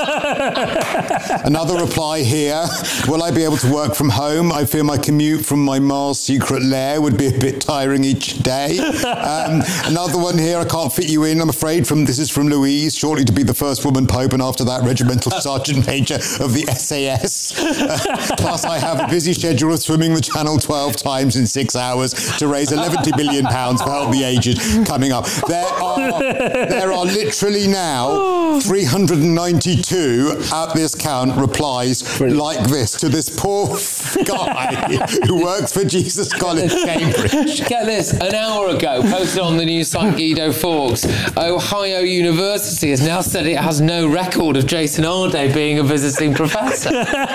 Another reply here. Will I be able to work from home? I fear my commute from my Mars secret lair would be a bit tiring each day. Another one here. I can't fit you in, I'm afraid. This is from Louise, shortly to be the first woman pope, and after that, regimental sergeant major of the SAS. Plus, I have a busy schedule of swimming the Channel 12 times in 6 hours to raise £11 billion for Help the Aged coming up. There are literally now 392 at this count replies like this to this poor guy who works for Jesus College, Cambridge. Get this, an hour ago, posted on the news site Guido Fawkes, Ohio University has now said it has no record of Jason Arday being a visiting professor.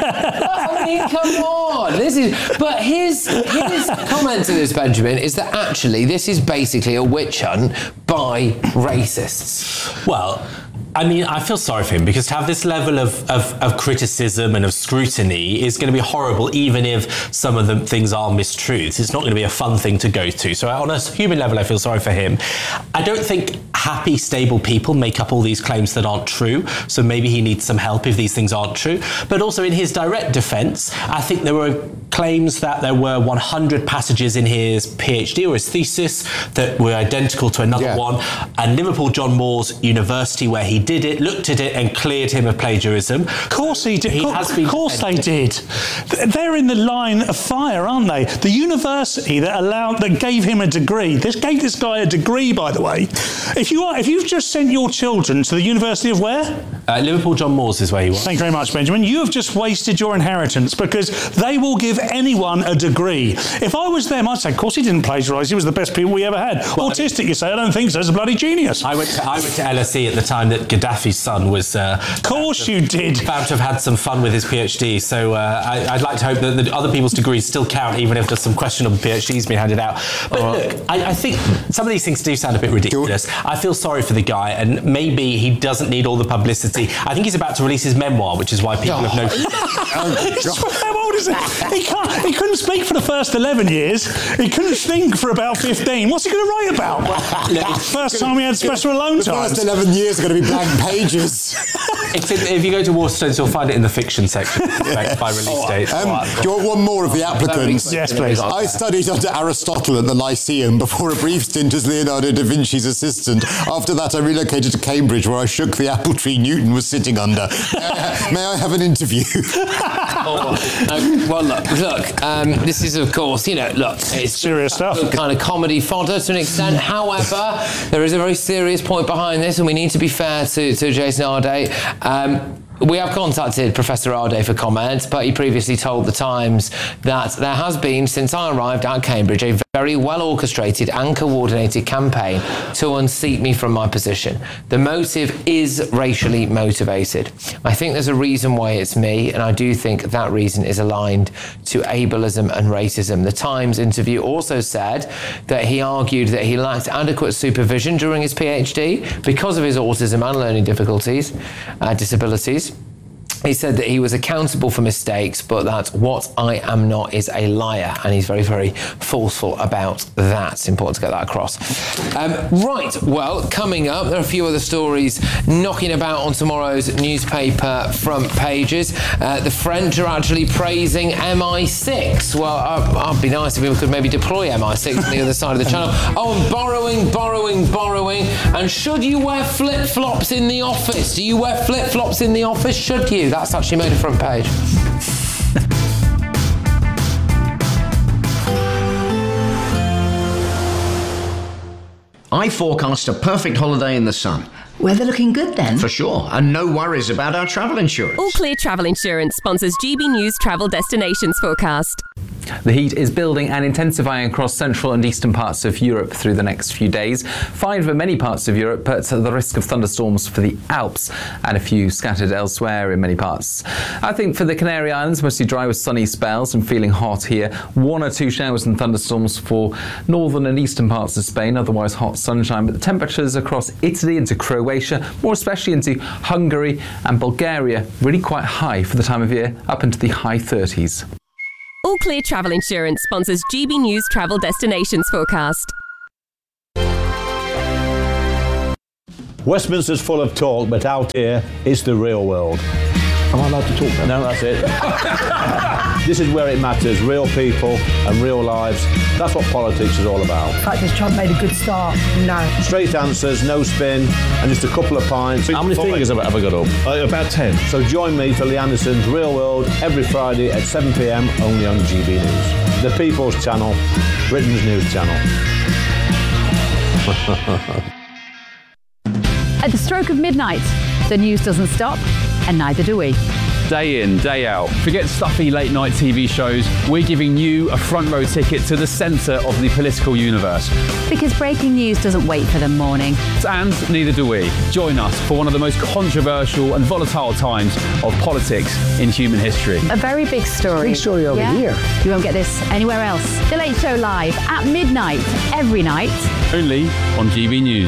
I mean, come on. But his comment to this, Benjamin, is that actually this is basically a witch hunt by racists. Well, I mean, I feel sorry for him, because to have this level of criticism and of scrutiny is going to be horrible, even if some of the things are mistruths. It's not going to be a fun thing to go to. So on a human level, I feel sorry for him. I don't think happy, stable people make up all these claims that aren't true. So maybe he needs some help if these things aren't true. But also in his direct defence, I think there were claims that there were 100 passages in his PhD or his thesis that were identical to another one. And Liverpool John Moores University, where he did it, looked at it and cleared him of plagiarism. Of course he did. Of course they did. They're in the line of fire, aren't they? The university that gave him a degree. Gave this guy a degree, by the way. If you've just sent your children to the University of where? Liverpool John Moores is where he was. Thank you very much, Benjamin. You have just wasted your inheritance, because they will give anyone a degree. If I was them, I'd say, of course he didn't plagiarise. He was the best people we ever had. Well, autistic, you say? I don't think so. He's a bloody genius. I went to LSE at the time that Gaddafi's son was... of course you did. Found to have had some fun with his PhD. So I'd like to hope that the other people's degrees still count, even if there's some questionable PhDs being handed out. But look, I think some of these things do sound a bit ridiculous. I feel sorry for the guy, and maybe he doesn't need all the publicity. I think he's about to release his memoir, which is why people have noticed. How old is he? He couldn't speak for the first 11 years. He couldn't think for about 15. What's he going to write about? First time he had special alone time. The first 11 years are going to be blank pages. If you go to Waterstones, you'll find it in the fiction section by release date. Do you want one more of the applicants? Yes, please. I studied under Aristotle at the Lyceum before a brief stint as Leonardo da Vinci's assistant. After that, I relocated to Cambridge, where I shook the apple tree Newton was sitting under. May I have an interview? Well, look. This is, of course, it's serious stuff. Kind of comedy fodder to an extent. However, there is a very serious point behind this, and we need to be fair to Jason Arday. We have contacted Professor Arday for comment, but he previously told The Times that there has been, since I arrived at Cambridge, a very well-orchestrated and coordinated campaign to unseat me from my position. The motive is racially motivated. I think there's a reason why it's me, and I do think that reason is aligned to ableism and racism. The Times interview also said that he argued that he lacked adequate supervision during his PhD because of his autism and learning difficulties, disabilities. He said that he was accountable for mistakes, but that what I am not is a liar. And he's very, very forceful about that. It's important to get that across. Right, well, coming up, there are a few other stories knocking about on tomorrow's newspaper front pages. The French are actually praising MI6. Well, I'd be nice if we could maybe deploy MI6 on the other side of the channel. Oh, and borrowing. And should you wear flip-flops in the office? Do you wear flip-flops in the office? Should you? That's actually made a front page. I forecast a perfect holiday in the sun. Weather looking good then? For sure, and no worries about our travel insurance. All Clear Travel Insurance sponsors GB News Travel Destinations Forecast. The heat is building and intensifying across central and eastern parts of Europe through the next few days. Fine for many parts of Europe, but the risk of thunderstorms for the Alps and a few scattered elsewhere in many parts. I think for the Canary Islands, mostly dry with sunny spells and feeling hot here. 1 or 2 showers and thunderstorms for northern and eastern parts of Spain, otherwise hot sunshine. But the temperatures across Italy into Croatia, more especially into Hungary and Bulgaria, really quite high for the time of year, up into the high 30s. All Clear Travel Insurance sponsors GB News Travel Destinations Forecast. Westminster's full of talk, but out here, it's the real world. Am I allowed to talk now? No, that's it. This is where it matters, real people and real lives. That's what politics is all about. The fact is Trump made a good start. No. Straight answers, no spin, and just a couple of pints. How many fingers have I got up? About 10. So join me for Lee Anderson's Real World every Friday at 7 p.m. only on GB News. The People's Channel, Britain's news channel. At the stroke of midnight, the news doesn't stop, and neither do we. Day in, day out. Forget stuffy late night TV shows. We're giving you a front row ticket to the centre of the political universe. Because breaking news doesn't wait for the morning. And neither do we. Join us for one of the most controversial and volatile times of politics in human history. A very big story. Big story over here. You won't get this anywhere else. The Late Show live at midnight, every night. Only on GB News.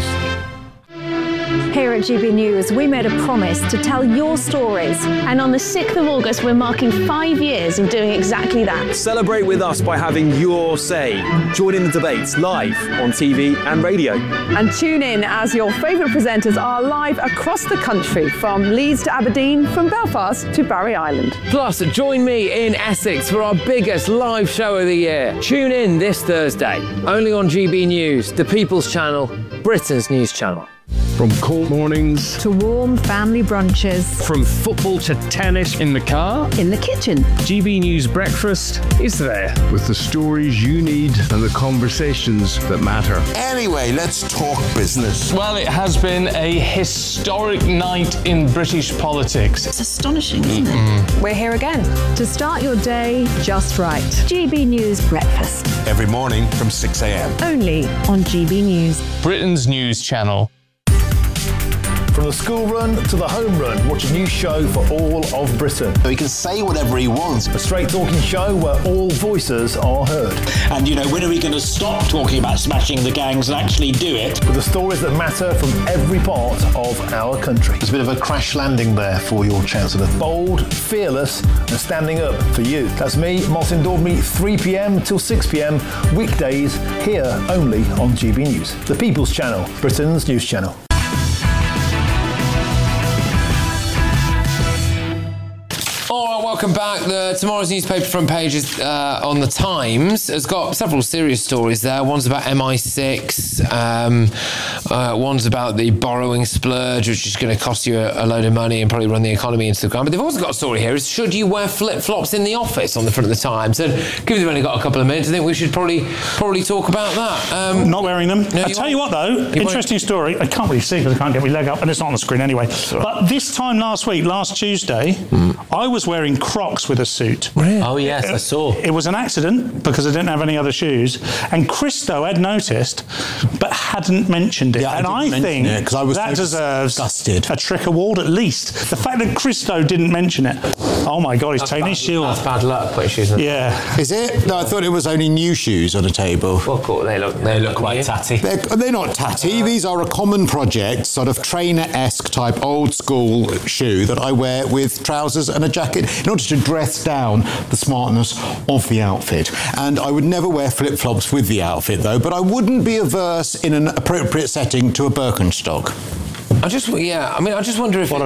Here at GB News, we made a promise to tell your stories. And on the 6th of August, we're marking 5 years of doing exactly that. Celebrate with us by having your say. Join in the debates live on TV and radio. And tune in as your favourite presenters are live across the country, from Leeds to Aberdeen, from Belfast to Barry Island. Plus, join me in Essex for our biggest live show of the year. Tune in this Thursday, only on GB News, the People's Channel, Britain's news channel. From cold mornings to warm family brunches, from football to tennis in the car, in the kitchen. GB News Breakfast is there with the stories you need and the conversations that matter. Anyway, let's talk business. Well, it has been a historic night in British politics. It's astonishing, isn't it? We're here again to start your day just right. GB News Breakfast. Every morning from 6 a.m. Only on GB News. Britain's news channel. From the school run to the home run, watch a new show for all of Britain. So he can say whatever he wants. A straight talking show where all voices are heard. And, when are we going to stop talking about smashing the gangs and actually do it? With the stories that matter from every part of our country. There's a bit of a crash landing there for your Chancellor. Bold, fearless and standing up for you. That's me, Martin Daubney, 3 p.m. till 6 p.m. weekdays here only on GB News. The People's Channel, Britain's news channel. All right, welcome back. Tomorrow's newspaper front page is on the Times. It's got several serious stories there. One's about MI6. One's about the borrowing splurge, which is going to cost you a load of money and probably run the economy into the ground. But they've also got a story here. Is should you wear flip-flops in the office on the front of the Times? And given we've only got a couple of minutes, I think we should probably talk about that. Not wearing them. I'll tell you what, though. Interesting story. I can't really see because I can't get my leg up, and it's not on the screen anyway. But this time last week, last Tuesday, I was wearing Crocs with a suit. Really? Oh, yes, I saw. It was an accident because I didn't have any other shoes. And Christo had noticed, but hadn't mentioned it. Yeah, and I think that deserves a trick award at least. The fact that Christo didn't mention it. Oh my God, he's taking his shoe off. That's bad luck, putting shoes on. Yeah. Is it? No, I thought it was only new shoes on a table. Well, cool. They look quite tatty. They're not tatty. These are a common project, sort of trainer-esque type old school shoe that I wear with trousers and a jacket in order to dress down the smartness of the outfit. And I would never wear flip-flops with the outfit though, but I wouldn't be averse in an appropriate setting to a Birkenstock. I just wonder if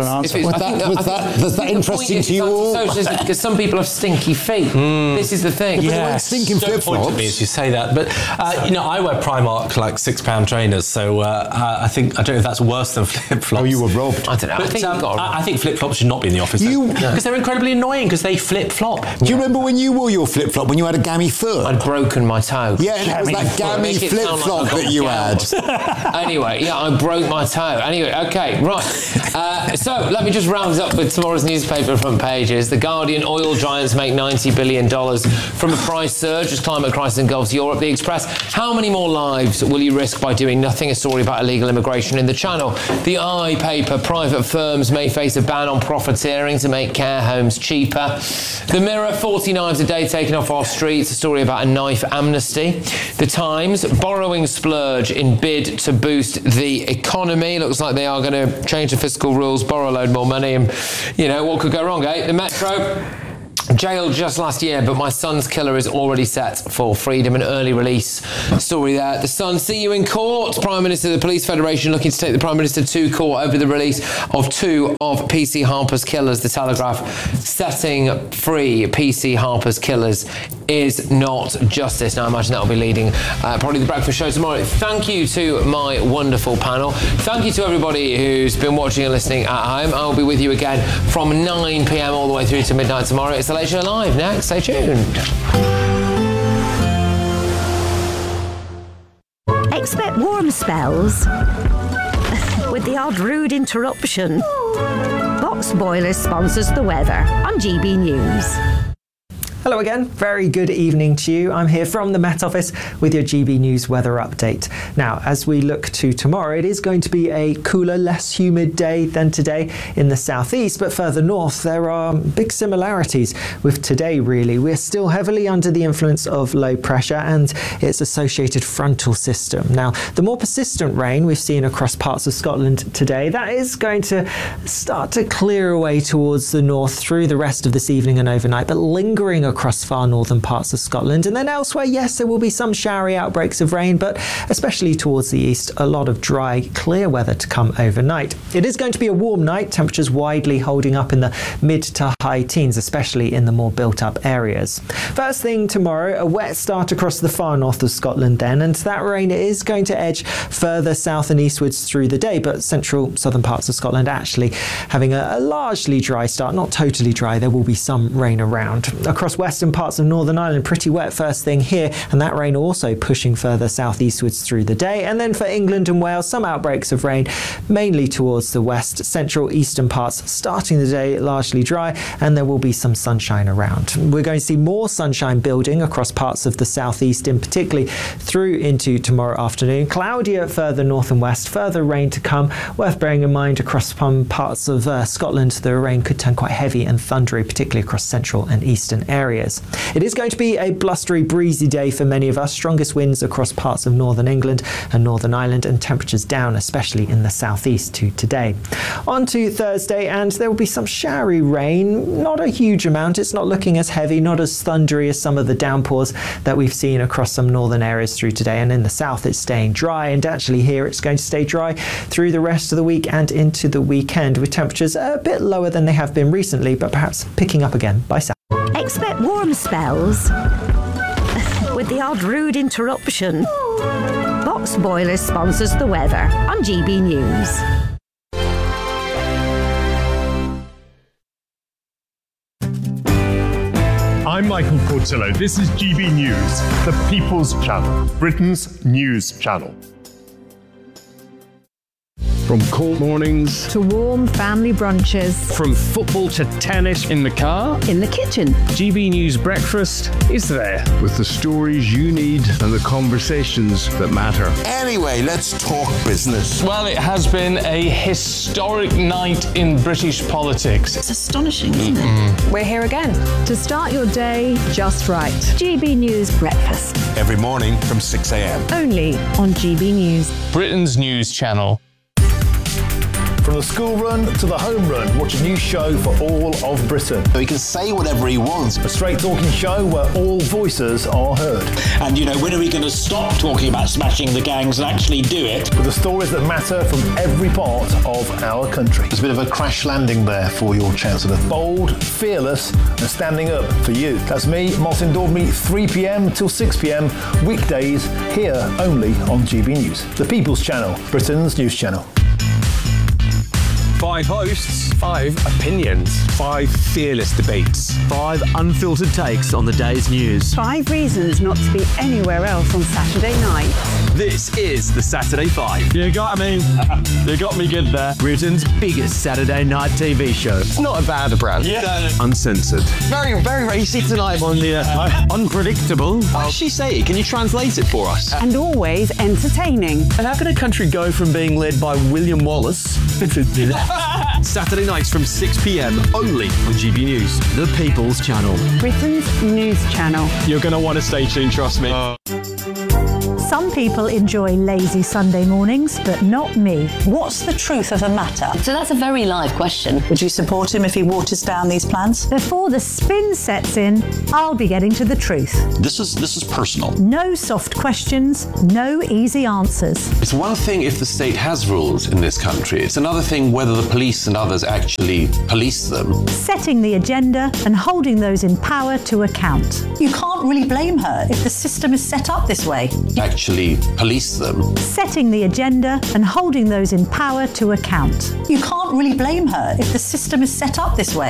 was that interesting to you all? Because some people have stinky feet. This is the thing. Yeah, stinking flip-flops. To me as you say that, but I wear Primark like £6 trainers, so I don't know if that's worse than flip-flops. Oh, you were robbed. I don't know. But I think flip-flops should not be in the office because they're incredibly annoying because they flip-flop. Do you remember when you wore your flip-flop when you had a gammy foot? I'd broken my toe. Yeah, and it was that gammy flip-flop that you had. Anyway, I broke my toe. Anyway, okay, right. So let me just round up with tomorrow's newspaper front pages. The Guardian: oil giants make $90 billion from a price surge as climate crisis engulfs Europe. The Express: how many more lives will you risk by doing nothing? A story about illegal immigration in the Channel. The Eye paper: private firms may face a ban on profiteering to make care homes cheaper. The Mirror: 40 knives a day taken off our streets. A story about a knife amnesty. The Times: borrowing splurge in bid to boost the economy. Looks like they are going to change the fiscal rules, borrow a load more money, and what could go wrong, eh? The Metro: jailed just last year, but my son's killer is already set for freedom. An early release story there. The Sun: see you in court. Prime Minister, the Police Federation looking to take the Prime Minister to court over the release of 2 of PC Harper's killers. The Telegraph: setting free PC Harper's killers is not justice. Now, I imagine that'll be leading probably the breakfast show tomorrow. Thank you to my wonderful panel. Thank you to everybody who's been watching and listening at home. I'll be with you again from 9 p.m. all the way through to midnight tomorrow. It's the Late Show Live next. Stay tuned. Expect warm spells with the odd rude interruption. Box Boilers sponsors the weather on GB News. Hello again, very good evening to you. I'm here from the Met Office with your GB News weather update. Now, as we look to tomorrow, it is going to be a cooler, less humid day than today in the southeast, but further north there are big similarities with today really. We're still heavily under the influence of low pressure and its associated frontal system. Now, the more persistent rain we've seen across parts of Scotland today, that is going to start to clear away towards the north through the rest of this evening and overnight, but lingering across far northern parts of Scotland. And then elsewhere, yes, there will be some showery outbreaks of rain, but especially towards the east, a lot of dry, clear weather to come overnight. It is going to be a warm night, temperatures widely holding up in the mid to high teens, especially in the more built up areas. First thing tomorrow, a wet start across the far north of Scotland then, and that rain is going to edge further south and eastwards through the day, but central southern parts of Scotland actually having a largely dry start, not totally dry. There will be some rain around. Across western parts of Northern Ireland, pretty wet first thing here, and that rain also pushing further southeastwards through the day. And then for England and Wales, some outbreaks of rain, mainly towards the west, central, eastern parts, starting the day largely dry, and there will be some sunshine around. We're going to see more sunshine building across parts of the southeast, in particularly through into tomorrow afternoon. Cloudier further north and west, further rain to come. Worth bearing in mind across some parts of Scotland, the rain could turn quite heavy and thundery, particularly across central and eastern areas. It is going to be a blustery, breezy day for many of us. Strongest winds across parts of northern England and Northern Ireland, and temperatures down, especially in the southeast to today. On to Thursday, and there will be some showery rain. Not a huge amount. It's not looking as heavy, not as thundery as some of the downpours that we've seen across some northern areas through today. And in the south, it's staying dry, and actually here it's going to stay dry through the rest of the week and into the weekend, with temperatures a bit lower than they have been recently, but perhaps picking up again by Saturday. Expect warm spells with the odd rude interruption. Box Boilers sponsors the weather on GB News. I'm Michael Portillo. This is GB News, the People's Channel, Britain's news channel. From cold mornings to warm family brunches. From football to tennis in the car. In the kitchen. GB News Breakfast is there with the stories you need and the conversations that matter. Anyway, let's talk business. Well, it has been a historic night in British politics. It's astonishing, isn't it? We're here again. To start your day just right. GB News Breakfast. Every morning from 6 a.m. Only on GB News. Britain's news channel. From the school run to the home run, watch a new show for all of Britain. He can say whatever he wants. A straight talking show where all voices are heard. And, when are we going to stop talking about smashing the gangs and actually do it? With the stories that matter from every part of our country. There's a bit of a crash landing there for your Chancellor. Bold, fearless and standing up for you. That's me, Martin Daubney, 3 p.m. till 6 p.m. weekdays here only on GB News. The People's Channel, Britain's news channel. 5 hosts, 5 opinions, 5 fearless debates, 5 unfiltered takes on the day's news. 5 reasons not to be anywhere else on Saturday night. This is the Saturday 5. You got me. You got me good there. Britain's biggest Saturday night TV show. It's not a bad brand. Yeah. Uncensored. Very, very racy tonight on the unpredictable. What did she say? Can you translate it for us? And always entertaining. And how can a country go from being led by William Wallace Saturday nights from 6 p.m. only on GB News, the People's Channel. Britain's news channel. You're going to want to stay tuned, trust me. Some people enjoy lazy Sunday mornings, but not me. What's the truth of the matter? So that's a very live question. Would you support him if he waters down these plans? Before the spin sets in, I'll be getting to the truth. This is personal. No soft questions, no easy answers. It's one thing if the state has rules in this country. It's another thing whether the police and others actually police them. Setting the agenda and holding those in power to account. You can't really blame her if the system is set up this way. Actually police them. Setting the agenda and holding those in power to account. You can't really blame her if the system is set up this way.